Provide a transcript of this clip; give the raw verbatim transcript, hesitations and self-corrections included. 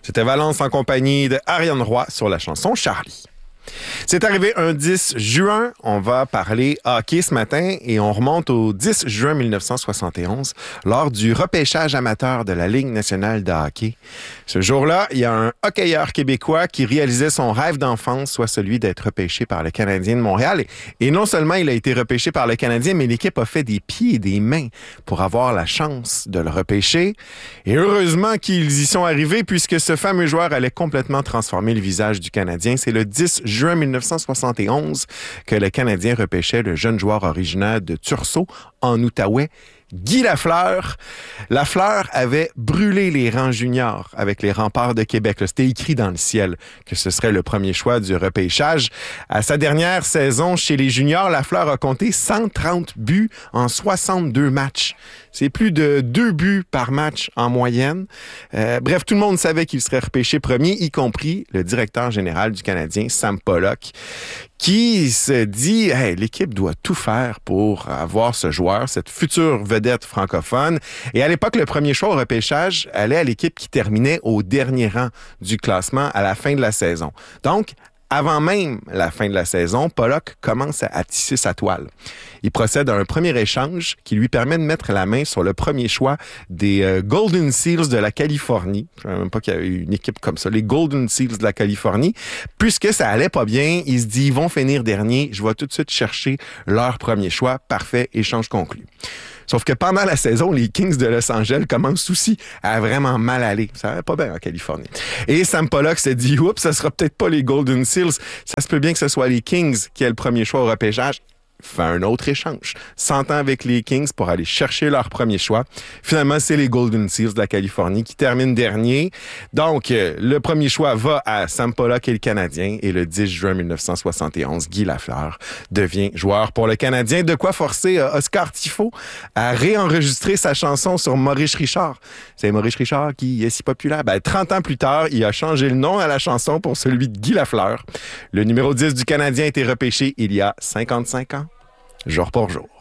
C'était Valence en compagnie de Ariane Roy sur la chanson Charlie. C'est arrivé un dix juin. On va parler hockey ce matin et on remonte au dix juin mille neuf cent soixante et onze lors du repêchage amateur de la Ligue nationale de hockey. Ce jour-là, il y a un hockeyeur québécois qui réalisait son rêve d'enfance, soit celui d'être repêché par le Canadien de Montréal. Et, et non seulement il a été repêché par le Canadien, mais l'équipe a fait des pieds et des mains pour avoir la chance de le repêcher. Et heureusement qu'ils y sont arrivés puisque ce fameux joueur allait complètement transformer le visage du Canadien. C'est le dix juin mille neuf cent soixante et onze que le Canadien repêchait le jeune joueur originaire de Tursault, en Outaouais, Guy Lafleur. Lafleur avait brûlé les rangs juniors avec les Remparts de Québec. C'était écrit dans le ciel que ce serait le premier choix du repêchage. À sa dernière saison chez les juniors, Lafleur a compté cent trente buts en soixante-deux matchs. C'est plus de deux buts par match en moyenne. Euh, bref, tout le monde savait qu'il serait repêché premier, y compris le directeur général du Canadien, Sam Pollock, qui se dit hey, « l'équipe doit tout faire pour avoir ce joueur, cette future vedette francophone ». Et à l'époque, le premier choix au repêchage allait à l'équipe qui terminait au dernier rang du classement à la fin de la saison. Donc, avant même la fin de la saison, Pollock commence à tisser sa toile. Il procède à un premier échange qui lui permet de mettre la main sur le premier choix des euh, Golden Seals de la Californie. Je ne savais même pas qu'il y avait une équipe comme ça, les Golden Seals de la Californie. Puisque ça allait pas bien, il se dit, ils vont finir dernier, je vais tout de suite chercher leur premier choix. Parfait, échange conclu. Sauf que pendant la saison, les Kings de Los Angeles commencent aussi à vraiment mal aller. Ça va pas bien en Californie. Et Sam Pollock s'est dit, oups, ça sera peut-être pas les Golden Seals. Ça se peut bien que ce soit les Kings qui aient le premier choix au repêchage. Fait un autre échange. S'entend avec les Kings pour aller chercher leur premier choix. Finalement, c'est les Golden Seals de la Californie qui terminent dernier. Donc, euh, le premier choix va à Sam Pollock et le Canadien. Et le dix juin mille neuf cent soixante et onze, Guy Lafleur devient joueur pour le Canadien. De quoi forcer euh, Oscar Tifo à réenregistrer sa chanson sur Maurice Richard. C'est Maurice Richard qui est si populaire. Ben, trente ans plus tard, il a changé le nom à la chanson pour celui de Guy Lafleur. Le numéro dix du Canadien a été repêché il y a cinquante-cinq ans. Jour pour jour.